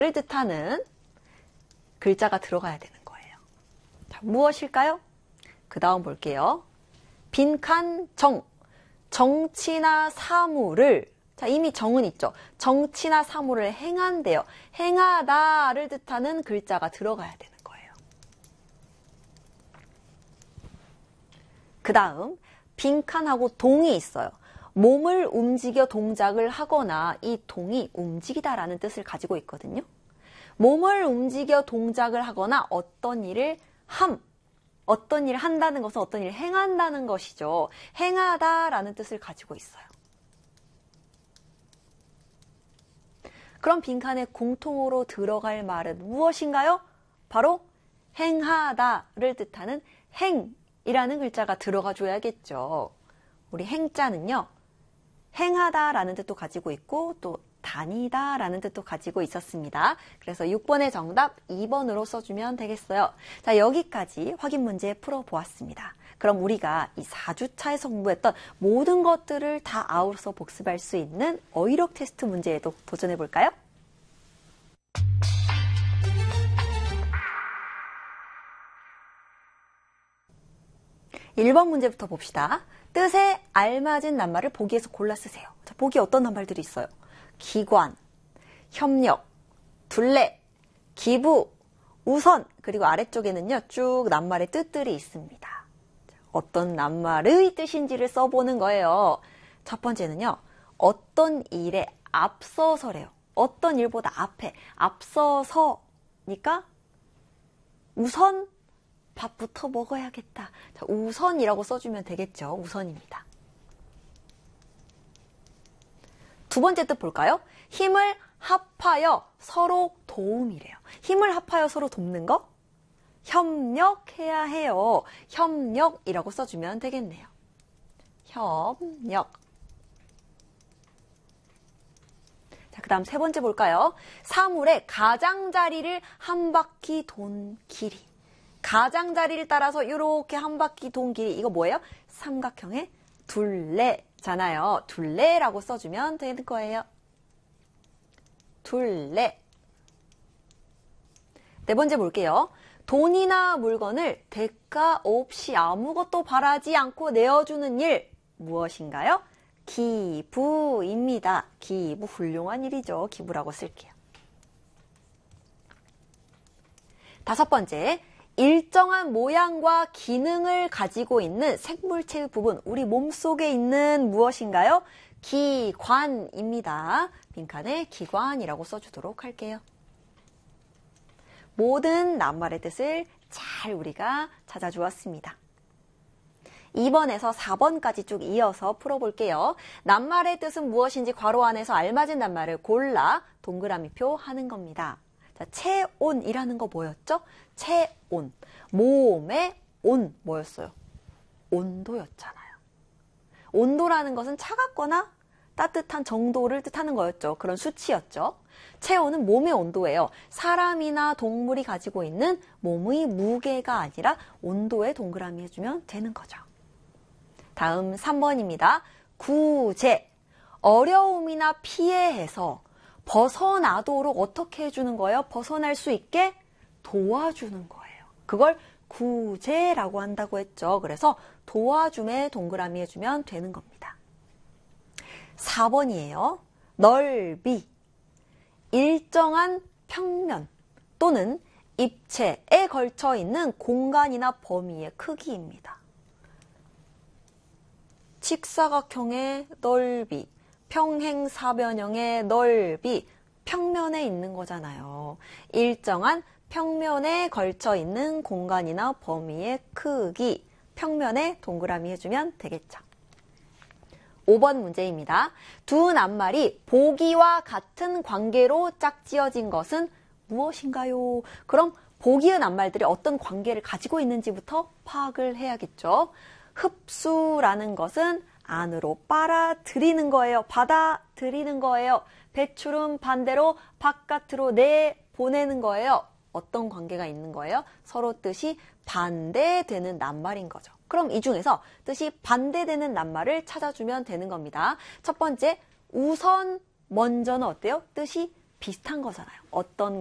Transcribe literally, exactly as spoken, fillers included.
뜻하는 글자가 들어가야 되는 거예요. 자, 무엇일까요? 그 다음 볼게요. 빈칸 정. 정치나 사무를, 자, 이미 정은 있죠. 정치나 사무를 행한대요. 행하다를 뜻하는 글자가 들어가야 되는 거예요. 그 다음 빈칸하고 동이 있어요. 몸을 움직여 동작을 하거나 이 동이 움직이다라는 뜻을 가지고 있거든요. 몸을 움직여 동작을 하거나 어떤 일을 함, 어떤 일을 한다는 것은 어떤 일을 행한다는 것이죠. 행하다라는 뜻을 가지고 있어요. 그럼 빈칸에 공통으로 들어갈 말은 무엇인가요? 바로 행하다를 뜻하는 행이라는 글자가 들어가 줘야겠죠. 우리 행자는요. 행하다라는 뜻도 가지고 있고 또 다니다라는 뜻도 가지고 있었습니다. 그래서 육 번의 정답 이 번으로 써주면 되겠어요. 자, 여기까지 확인 문제 풀어보았습니다. 그럼 우리가 이 사 주차에서 공부했던 모든 것들을 다 아우러서 복습할 수 있는 어휘력 테스트 문제에도 도전해볼까요? 일 번 문제부터 봅시다. 뜻에 알맞은 낱말을 보기에서 골라 쓰세요. 자, 보기에 어떤 낱말들이 있어요? 기관, 협력, 둘레, 기부, 우선, 그리고 아래쪽에는요, 쭉 낱말의 뜻들이 있습니다. 어떤 낱말의 뜻인지를 써보는 거예요. 첫 번째는요, 어떤 일에 앞서서래요. 어떤 일보다 앞에, 앞서서니까 우선 밥부터 먹어야겠다. 자, 우선이라고 써주면 되겠죠. 우선입니다. 두 번째 뜻 볼까요? 힘을 합하여 서로 도움이래요. 힘을 합하여 서로 돕는 거? 협력해야 해요. 협력이라고 써주면 되겠네요. 협력. 자, 그 다음 세 번째 볼까요? 사물의 가장자리를 한 바퀴 돈 길이. 가장자리를 따라서 이렇게 한 바퀴 돈 길이. 이거 뭐예요? 삼각형의 둘레잖아요. 둘레라고 써주면 되는 거예요. 둘레. 네 번째 볼게요. 돈이나 물건을 대가 없이 아무것도 바라지 않고 내어주는 일 무엇인가요? 기부입니다. 기부 훌륭한 일이죠. 기부라고 쓸게요. 다섯 번째. 일정한 모양과 기능을 가지고 있는 생물체의 부분, 우리 몸속에 있는 무엇인가요? 기관입니다. 빈칸에 기관이라고 써주도록 할게요. 모든 낱말의 뜻을 잘 우리가 찾아주었습니다. 이 번에서 사 번까지 쭉 이어서 풀어볼게요. 낱말의 뜻은 무엇인지 괄호 안에서 알맞은 낱말을 골라 동그라미표 하는 겁니다. 자, 체온이라는 거 뭐였죠? 체온. 몸의 온 뭐였어요? 온도였잖아요. 온도라는 것은 차갑거나 따뜻한 정도를 뜻하는 거였죠. 그런 수치였죠. 체온은 몸의 온도예요. 사람이나 동물이 가지고 있는 몸의 무게가 아니라 온도에 동그라미 해주면 되는 거죠. 다음 삼 번입니다. 구제. 어려움이나 피해에서 벗어나도록 어떻게 해주는 거예요? 벗어날 수 있게 도와주는 거예요. 그걸 구제라고 한다고 했죠. 그래서 도와줌에 동그라미 해주면 되는 겁니다. 사 번이에요. 넓이. 일정한 평면 또는 입체에 걸쳐 있는 공간이나 범위의 크기입니다. 직사각형의 넓이, 평행사변형의 넓이, 평면에 있는 거잖아요. 일정한 평면에 걸쳐 있는 공간이나 범위의 크기, 평면에 동그라미 해주면 되겠죠. 오 번 문제입니다. 두 낱말이 보기와 같은 관계로 짝지어진 것은 무엇인가요? 그럼 보기의 낱말들이 어떤 관계를 가지고 있는지부터 파악을 해야겠죠. 흡수라는 것은 안으로 빨아들이는 거예요. 받아들이는 거예요. 배출은 반대로 바깥으로 내보내는 거예요. 어떤 관계가 있는 거예요? 서로 뜻이 반대되는 낱말인 거죠. 그럼 이 중에서 뜻이 반대되는 낱말을 찾아주면 되는 겁니다. 첫 번째, 우선, 먼저는 어때요? 뜻이 비슷한 거잖아요. 어떤